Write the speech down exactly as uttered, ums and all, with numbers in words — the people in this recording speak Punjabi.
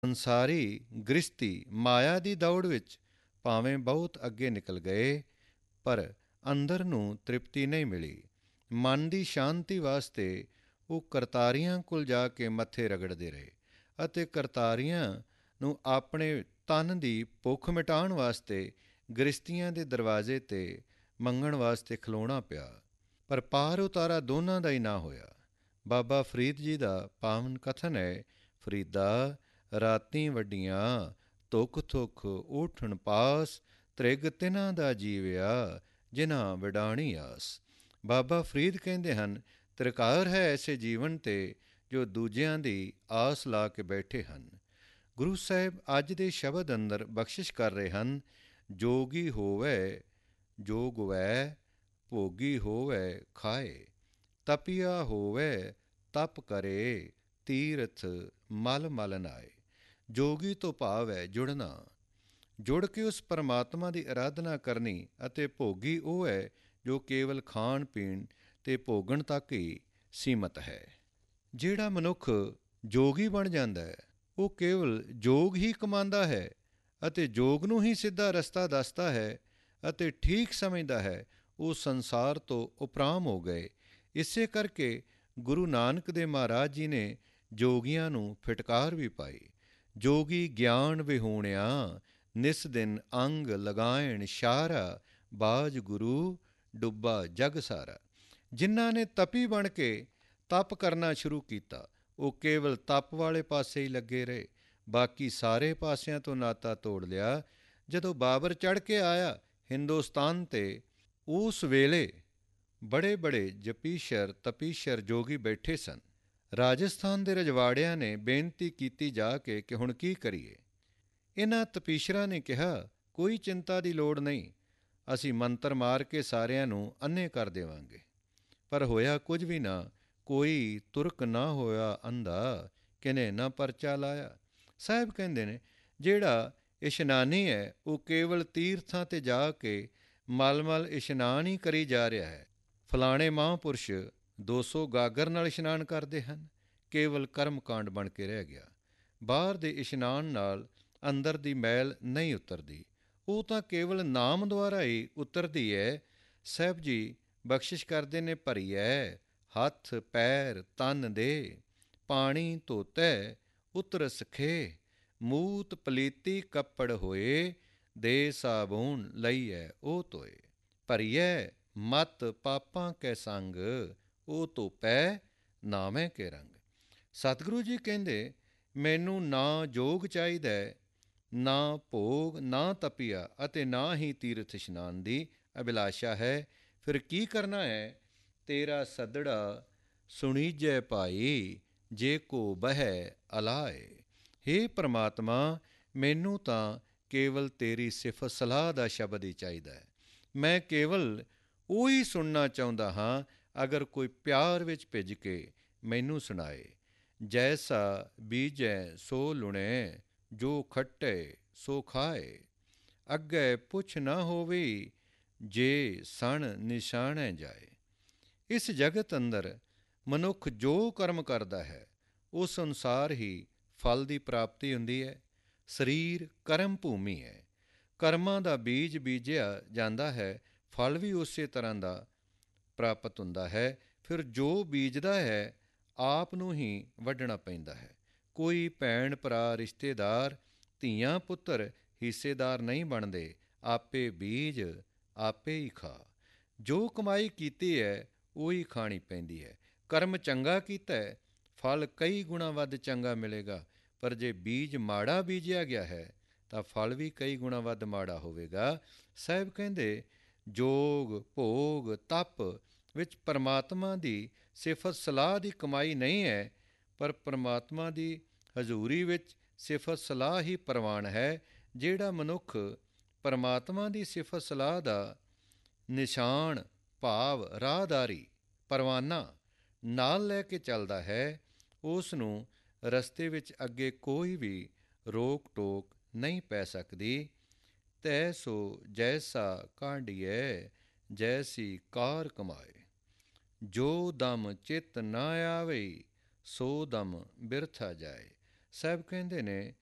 ਸੰਸਾਰੀ ਗ੍ਰਸਤੀ ਮਾਇਆ ਦੀ ਦੌੜ ਵਿੱਚ ਭਾਵੇਂ ਬਹੁਤ ਅੱਗੇ ਨਿਕਲ ਗਏ, ਪਰ ਅੰਦਰ ਨੂੰ ਤ੍ਰਿਪਤੀ ਨਹੀਂ ਮਿਲੀ। ਮਨ ਦੀ ਸ਼ਾਂਤੀ ਵਾਸਤੇ ਉਹ ਕਰਤਾਰੀਆਂ ਕੋਲ ਜਾ ਕੇ ਮੱਥੇ ਰਗੜਦੇ ਰਹੇ ਅਤੇ ਕਰਤਾਰੀਆਂ ਨੂੰ ਆਪਣੇ ਤਨ ਦੀ ਭੁੱਖ ਮਿਟਾਉਣ ਵਾਸਤੇ ਗ੍ਰਸਤੀਆਂ ਦੇ ਦਰਵਾਜ਼ੇ 'ਤੇ ਮੰਗਣ ਵਾਸਤੇ ਖਲੋਣਾ ਪਿਆ। ਪਰ ਪਾਰ ਉਤਾਰਾ ਦੋਨਾਂ ਦਾ ਹੀ ਨਾ ਹੋਇਆ। ਬਾਬਾ ਫਰੀਦ ਜੀ ਦਾ ਪਾਵਨ ਕਥਨ ਹੈ, ਫਰੀਦਾ ਰਾਤੀਂ ਵੱਡੀਆਂ ਧੁੱਖ ਥੁੱਖ ਊਠਣ ਪਾਸ, ਤ੍ਰਿਗ ਤਿਨ੍ਹਾਂ ਦਾ ਜੀਵਿਆ ਜਿਨ੍ਹਾਂ ਵਿਡਾਣੀ ਆਸ। ਬਾਬਾ ਫਰੀਦ ਕਹਿੰਦੇ ਹਨ, ਤ੍ਰਿਕਾਰ ਹੈ ਐਸੇ ਜੀਵਨ 'ਤੇ ਜੋ ਦੂਜਿਆਂ ਦੀ ਆਸ ਲਾ ਕੇ ਬੈਠੇ ਹਨ। ਗੁਰੂ ਸਾਹਿਬ ਅੱਜ ਦੇ ਸ਼ਬਦ ਅੰਦਰ ਬਖਸ਼ਿਸ਼ ਕਰ ਰਹੇ ਹਨ, ਜੋਗੀ ਹੋਵੈ ਜੋਗ ਵੈ, ਭੋਗੀ ਹੋਵੈ ਖਾਏ, ਤਪੀਆ ਹੋਵੈ ਤਪ ਕਰੇ, ਤੀਰਥ ਮਲ ਮਲ ਨਾਏ। ਜੋਗੀ ਤੋਂ ਭਾਵ ਹੈ ਜੁੜਨਾ, ਜੁੜ ਕੇ ਉਸ ਪਰਮਾਤਮਾ ਦੀ ਅਰਾਧਨਾ ਕਰਨੀ, ਅਤੇ ਭੋਗੀ ਉਹ ਹੈ ਜੋ ਕੇਵਲ ਖਾਣ ਪੀਣ ਅਤੇ ਭੋਗਣ ਤੱਕ ਹੀ ਸੀਮਤ ਹੈ। ਜਿਹੜਾ ਮਨੁੱਖ ਜੋਗੀ ਬਣ ਜਾਂਦਾ ਹੈ ਉਹ ਕੇਵਲ ਜੋਗ ਹੀ ਕਮਾਉਂਦਾ ਹੈ ਅਤੇ ਜੋਗ ਨੂੰ ਹੀ ਸਿੱਧਾ ਰਸਤਾ ਦੱਸਦਾ ਹੈ ਅਤੇ ਠੀਕ ਸਮਝਦਾ ਹੈ। ਉਹ ਸੰਸਾਰ ਤੋਂ ਉਪਰਾਮ ਹੋ ਗਏ। ਇਸੇ ਕਰਕੇ ਗੁਰੂ ਨਾਨਕ ਦੇਵ ਮਹਾਰਾਜ ਜੀ ਨੇ ਜੋਗੀਆਂ ਨੂੰ ਫਿਟਕਾਰ ਵੀ ਪਾਈ। ਜੋਗੀ ਗਿਆਨ ਵਿਹੂਣਿਆ, ਨਿਸ ਦਿਨ ਅੰਗ ਲਗਾਇਣ ਸ਼ਾਰਾ, ਬਾਜ ਗੁਰੂ ਡੁੱਬਾ ਜਗ ਸਾਰਾ। ਜਿਨ੍ਹਾਂ ਨੇ ਤਪੀ ਬਣ ਕੇ ਤਪ ਕਰਨਾ ਸ਼ੁਰੂ ਕੀਤਾ ਉਹ ਕੇਵਲ ਤਪ ਵਾਲੇ ਪਾਸੇ ਹੀ ਲੱਗੇ ਰਹੇ, ਬਾਕੀ ਸਾਰੇ ਪਾਸਿਆਂ ਤੋਂ ਨਾਤਾ ਤੋੜ ਲਿਆ। ਜਦੋਂ ਬਾਬਰ ਚੜ੍ਹ ਕੇ ਆਇਆ ਹਿੰਦੁਸਤਾਨ 'ਤੇ, ਉਸ ਵੇਲੇ ਬੜੇ ਬੜੇ ਜਪੀਸ਼ਰ ਤਪੀਸ਼ਰ ਜੋਗੀ ਬੈਠੇ ਸਨ। ਰਾਜਸਥਾਨ ਦੇ ਰਜਵਾੜਿਆਂ ਨੇ ਬੇਨਤੀ ਕੀਤੀ ਜਾ ਕੇ ਕਿ ਹੁਣ ਕੀ ਕਰੀਏ। ਇਹਨਾਂ ਤਪੀਸ਼ਰਾਂ ਨੇ ਕਿਹਾ, ਕੋਈ ਚਿੰਤਾ ਦੀ ਲੋੜ ਨਹੀਂ, ਅਸੀਂ ਮੰਤਰ ਮਾਰ ਕੇ ਸਾਰਿਆਂ ਨੂੰ ਅੰਨ੍ਹੇ ਕਰ ਦੇਵਾਂਗੇ। ਪਰ ਹੋਇਆ ਕੁਝ ਵੀ ਨਾ। ਕੋਈ ਤੁਰਕ ਨਾ ਹੋਇਆ ਅੰਧਾ, ਕਿਨੇ ਨਾ ਪਰਚਾ ਲਾਇਆ। ਸਾਹਿਬ ਕਹਿੰਦੇ ਨੇ, ਜਿਹੜਾ ਇਸ਼ਨਾਨੀ ਹੈ ਉਹ ਕੇਵਲ ਤੀਰਥਾਂ 'ਤੇ ਜਾ ਕੇ ਮਲ ਮਲ ਇਸ਼ਨਾਨ ਹੀ ਕਰੀ ਜਾ ਰਿਹਾ ਹੈ। ਫਲਾਣੇ ਮਹਾਂਪੁਰਸ਼ ਦੋ ਸੌ ਗਾਗਰ ਨਾਲ ਇਸ਼ਨਾਨ ਕਰਦੇ ਹਨ, ਕੇਵਲ ਕਰਮ ਕਾਂਡ ਬਣ ਕੇ ਰਹਿ ਗਿਆ। ਬਾਹਰ ਦੇ ਇਸ਼ਨਾਨ ਨਾਲ ਅੰਦਰ ਦੀ ਮੈਲ ਨਹੀਂ ਉਤਰਦੀ, ਉਹ ਤਾਂ ਕੇਵਲ ਨਾਮ ਦੁਆਰਾ ਹੀ ਉਤਰਦੀ ਹੈ। ਸਾਹਿਬ ਜੀ ਬਖਸ਼ਿਸ਼ ਕਰਦੇ ਨੇ, ਭਰੀਐ ਹੱਥ ਪੈਰ ਤਨ ਦੇ, ਪਾਣੀ ਧੋਤੈ ਉਤਰਸ ਖੇ, ਮੂਤ ਪਲੀਤੀ ਕੱਪੜ ਹੋਏ, ਦੇ ਸਾਬੂਨ ਲਈਐ ਉਹ ਧੋਏ। ਭਰੀਐ ਮਤ ਪਾਪਾਂ ਕੈ ਸੰਗ, ਉਹ ਧੋਪੈ ਨਾਮੈ ਕੇ ਰੰਗ। ਸਤਿਗੁਰੂ ਜੀ ਕਹਿੰਦੇ, ਮੈਨੂੰ ਨਾ ਜੋਗ ਚਾਹੀਦਾ, ਨਾ ਭੋਗ, ਨਾ ਤਪੀਆ ਅਤੇ ਨਾ ਹੀ ਤੀਰਥ ਇਸ਼ਨਾਨ ਦੀ ਅਭਿਲਾਸ਼ਾ ਹੈ। ਫਿਰ ਕੀ ਕਰਨਾ ਹੈ? ਤੇਰਾ ਸੱਦੜਾ ਸੁਣੀਜੈ ਭਾਈ, ਜੇ ਕੋ ਬਹਿ ਅਲਾਏ। ਹੇ ਪਰਮਾਤਮਾ, ਮੈਨੂੰ ਤਾਂ ਕੇਵਲ ਤੇਰੀ ਸਿਫਤ ਸਲਾਹ ਦਾ ਸ਼ਬਦ ਹੀ ਚਾਹੀਦਾ ਹੈ। ਮੈਂ ਕੇਵਲ ਉਹੀ ਸੁਣਨਾ ਚਾਹੁੰਦਾ ਹਾਂ ਅਗਰ ਕੋਈ ਪਿਆਰ ਵਿੱਚ ਭਿੱਜ ਕੇ ਮੈਨੂੰ ਸੁਣਾਏ। ਜੈਸਾ ਬੀਜੈ ਸੋ ਲੁਣੇ, ਜੋ ਖੱਟੇ ਸੋ ਖਾਏ, ਅੱਗੇ ਪੁੱਛ ਨਾ ਹੋਵੇ, ਜੇ ਸਣ ਨਿਸ਼ਾਨੈ ਜਾਏ। ਇਸ ਜਗਤ ਅੰਦਰ ਮਨੁੱਖ ਜੋ ਕਰਮ ਕਰਦਾ ਹੈ ਉਸ ਅਨੁਸਾਰ ਹੀ ਫਲ ਦੀ ਪ੍ਰਾਪਤੀ ਹੁੰਦੀ ਹੈ। ਸਰੀਰ ਕਰਮ ਭੂਮੀ ਹੈ, ਕਰਮਾਂ ਦਾ ਬੀਜ ਬੀਜਿਆ ਜਾਂਦਾ ਹੈ, ਫਲ ਵੀ ਉਸੇ ਤਰ੍ਹਾਂ ਦਾ ਪ੍ਰਾਪਤ ਹੁੰਦਾ ਹੈ। ਫਿਰ ਜੋ ਬੀਜਦਾ ਹੈ ਆਪ ਨੂੰ ਹੀ ਵੱਢਣਾ ਪੈਂਦਾ ਹੈ। ਕੋਈ ਭੈਣ ਭਰਾ ਰਿਸ਼ਤੇਦਾਰ ਧੀਆਂ ਪੁੱਤਰ ਹਿੱਸੇਦਾਰ ਨਹੀਂ ਬਣਦੇ, ਆਪੇ ਬੀਜ ਆਪੇ ਹੀ ਖਾ। ਜੋ ਕਮਾਈ ਕੀਤੀ ਹੈ ਉਹੀ ਖਾਣੀ ਪੈਂਦੀ ਹੈ। ਕਰਮ ਚੰਗਾ ਕੀਤਾ ਹੈ, ਫਲ ਕਈ ਗੁਣਾ ਵੱਧ ਚੰਗਾ ਮਿਲੇਗਾ, ਪਰ ਜੇ ਬੀਜ ਮਾੜਾ ਬੀਜਿਆ ਗਿਆ ਹੈ ਤਾਂ ਫਲ ਵੀ ਕਈ ਗੁਣਾ ਵੱਧ ਮਾੜਾ ਹੋਵੇਗਾ। ਸਾਹਿਬ ਕਹਿੰਦੇ, ਜੋਗ ਭੋਗ ਤਪ ਵਿੱਚ ਪਰਮਾਤਮਾ ਦੀ ਸਿਫਤ ਸਲਾਹ ਦੀ ਕਮਾਈ ਨਹੀਂ ਹੈ, ਪਰ ਪਰਮਾਤਮਾ ਦੀ ਹਜ਼ੂਰੀ ਵਿੱਚ ਸਿਫਤ ਸਲਾਹ ਹੀ ਪ੍ਰਵਾਨ ਹੈ। ਜਿਹੜਾ ਮਨੁੱਖ ਪਰਮਾਤਮਾ ਦੀ ਸਿਫਤ ਸਲਾਹ ਦਾ ਨਿਸ਼ਾਨ ਭਾਵ ਰਾਹਦਾਰੀ ਪਰਵਾਨਾ ਨਾਲ ਲੈ ਕੇ ਚੱਲਦਾ ਹੈ, ਉਸ ਨੂੰ ਰਸਤੇ ਵਿੱਚ ਅੱਗੇ ਕੋਈ ਵੀ ਰੋਕ ਟੋਕ ਨਹੀਂ ਪੈ ਸਕਦੀ। ਤੈ ਸੋ ਜੈਸਾ ਕਾਂਢੀਐ, ਜੈਸੀ ਕਾਰ ਕਮਾਏ, ਜੋ ਦਮ ਚਿੱਤ ਨਾ ਆਵੇ, ਸੋ ਦਮ ਬਿਰਥਾ ਜਾਏ। ਸਾਹਿਬ ਕਹਿੰਦੇ ਨੇ,